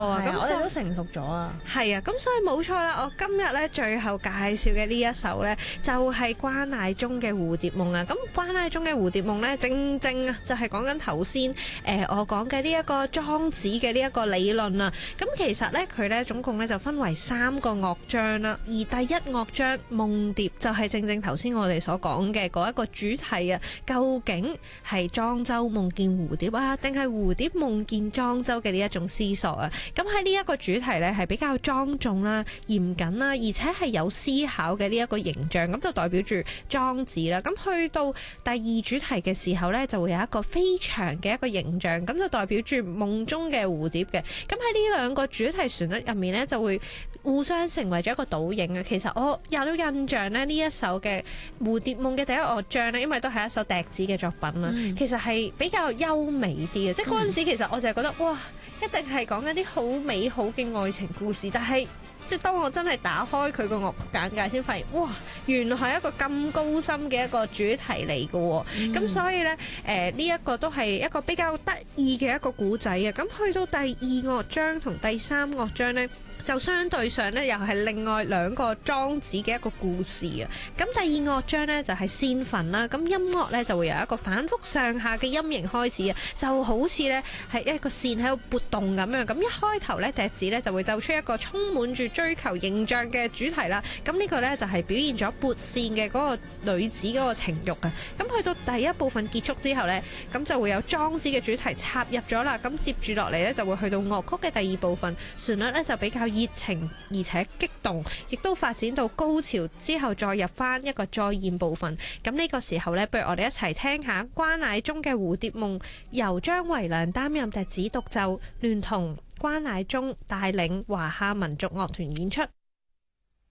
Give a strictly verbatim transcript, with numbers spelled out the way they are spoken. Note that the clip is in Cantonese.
啊，咁我哋都成熟咗啊。 係啊，咁所以冇錯啦。我今日咧最後介紹嘅呢一首咧，就係關乃忠嘅蝴蝶夢啊。咁關乃忠嘅蝴蝶夢咧，正正啊就係講緊頭先誒我講嘅呢一個莊子嘅呢一個理論啊。咁其實咧佢咧總共咧就分為三個樂章啦。而第一樂章夢蝶就係正正頭先我哋所講嘅嗰一個主題啊。究竟係莊周夢見蝴蝶啊，定係蝴蝶夢見莊周嘅呢一種思索啊？咁喺呢一個主題咧，係比較莊重啦、嚴謹啦，而且係有思考嘅呢一個形象，咁就代表住莊子啦。咁去到第二主題嘅時候咧，就會有一個飛翔嘅一個形象，咁就代表住夢中嘅蝴蝶嘅。咁喺呢兩個主題旋律入面咧，就會互相成為咗一個倒影啊。其實我有印象咧，呢一首嘅蝴蝶夢嘅第一樂章咧，因為都係一首笛子嘅作品啦，嗯、其實係比較優美啲嘅。即係嗰陣時，其實我就係覺得哇，一定係講緊啲好美好嘅愛情故事，但係即係當我真係打開佢個樂簡介先發現，哇，原來係一個咁高深嘅一個主題嚟嘅喎。咁、嗯、所以呢，誒呢一個都係一個比較得意嘅一個故仔啊。咁去到第二樂章同第三樂章呢，就相對上咧，又係另外兩個莊子嘅一個故事啊。咁第二樂章咧就係仙訓啦。咁音樂咧就會由一個反覆上下嘅音型開始啊，就好似咧係一個線喺度撥動咁樣。咁一開頭咧笛子咧就會奏出一個充滿住追求形象嘅主題啦。咁呢個咧就係表現咗撥線嘅嗰個女子嗰個情慾啊。咁去到第一部分結束之後咧，咁就會有莊子嘅主題插入咗啦。咁接住落嚟咧就會去到樂曲嘅第二部分，旋律咧就比較熱情而且激動，亦都發展到高潮之後，再入翻一個再現部分。咁呢個時候呢，不如我哋一齊聽下關乃忠嘅蝴蝶夢，由張維良擔任笛子獨奏，聯同關乃忠帶領華夏民族樂團演出。